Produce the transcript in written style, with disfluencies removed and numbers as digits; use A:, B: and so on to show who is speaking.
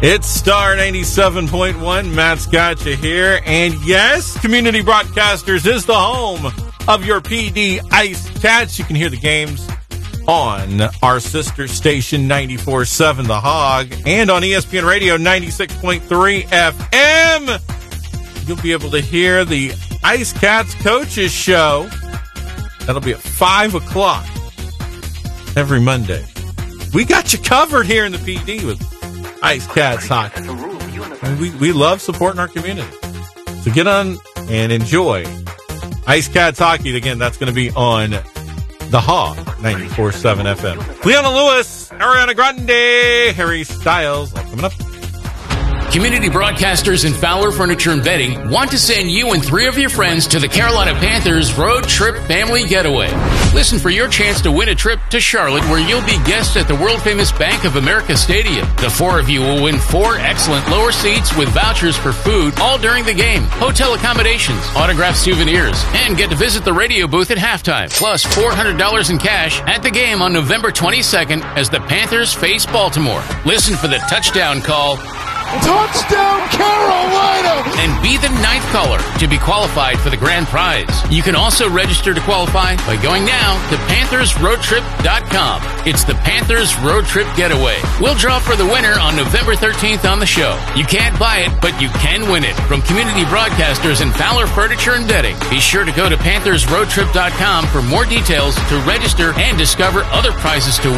A: It's Star 97.1. Matt Scotcha here. And yes, Community Broadcasters is the home of your PD Ice Cats. You can hear the games on our sister station 94.7 The Hog and on ESPN Radio 96.3 FM. You'll be able to hear the Ice Cats Coaches Show. That'll be at 5 o'clock every Monday. We got you covered here in the PD with Ice Cats Hockey. We love supporting our community. So get on and enjoy Ice Cats Hockey. Again, that's going to be on The Hog, 94.7 FM. Leona Lewis, Ariana Grande, Harry Styles, all coming up.
B: Community Broadcasters and Fowler Furniture and Bedding want to send you and 3 of your friends to the Carolina Panthers Road Trip Family Getaway. Listen for your chance to win a trip to Charlotte, where you'll be guests at the world-famous Bank of America Stadium. The 4 of you will win 4 excellent lower seats with vouchers for food all during the game, hotel accommodations, autographed souvenirs, and get to visit the radio booth at halftime, plus $400 in cash at the game on November 22nd as the Panthers face Baltimore. Listen for the touchdown call.
C: Touchdown, Carolina!
B: And be the 9th caller to be qualified for the grand prize. You can also register to qualify by going now to PanthersRoadTrip.com. It's the Panthers Road Trip Getaway. We'll draw for the winner on November 13th on the show. You can't buy it, but you can win it. From Community Broadcasters and Fowler Furniture and Bedding. Be sure to go to PanthersRoadTrip.com for more details to register and discover other prizes to win.